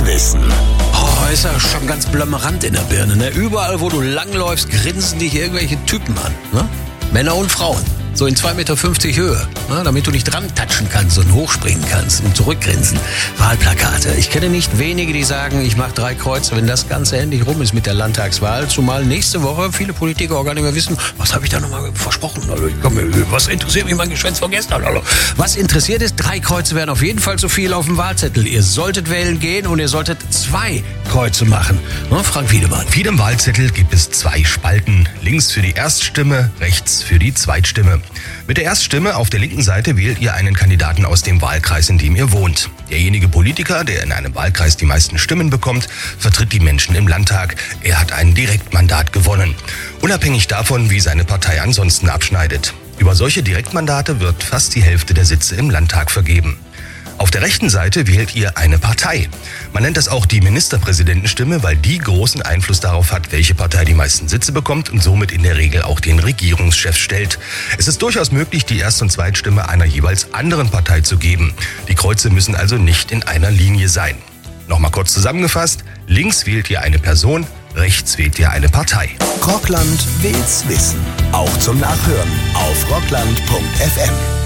will's wissen. Oh, ist ja schon ganz blömerant in der Birne, ne? Überall, wo du langläufst, grinsen dich irgendwelche Typen an, ne? Männer und Frauen. So in 2,50 Meter Höhe, ne? Damit du nicht dran touchen kannst und hochspringen kannst und zurückgrinsen. Wahlplakate. Ich kenne nicht wenige, die sagen, ich mache 3 Kreuze, wenn das Ganze endlich rum ist mit der Landtagswahl. Zumal nächste Woche viele Politiker auch gar nicht mehr wissen, was habe ich da nochmal versprochen? Was interessiert mich mein Geschwätz von gestern? Was interessiert ist, 3 Kreuze wären auf jeden Fall zu viel auf dem Wahlzettel. Ihr solltet wählen gehen und ihr solltet 2 Kreuze machen. Ne, Frank Wiedemann. Auf jedem Wahlzettel gibt es 2 Spalten. Links für die Erststimme, rechts für die Zweitstimme. Mit der Erststimme auf der linken Seite wählt ihr einen Kandidaten aus dem Wahlkreis, in dem ihr wohnt. Derjenige Politiker, der in einem Wahlkreis die meisten Stimmen bekommt, vertritt die Menschen im Landtag. Er hat ein Direktmandat gewonnen. Unabhängig davon, wie seine Partei ansonsten abschneidet. Über solche Direktmandate wird fast die Hälfte der Sitze im Landtag vergeben. Auf der rechten Seite wählt ihr eine Partei. Man nennt das auch die Ministerpräsidentenstimme, weil die großen Einfluss darauf hat, welche Partei die meisten Sitze bekommt und somit in der Regel auch den Regierungschef stellt. Es ist durchaus möglich, die Erst- und Zweitstimme einer jeweils anderen Partei zu geben. Die Kreuze müssen also nicht in einer Linie sein. Nochmal kurz zusammengefasst: Links wählt ihr eine Person, rechts wählt ihr eine Partei. Rockland will's wissen. Auch zum Nachhören auf rockland.fm.